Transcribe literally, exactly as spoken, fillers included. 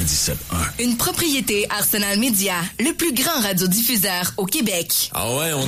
quatre-vingt-dix-sept un. Une propriété Arsenal Média, le plus grand radiodiffuseur au Québec. Ah ouais, on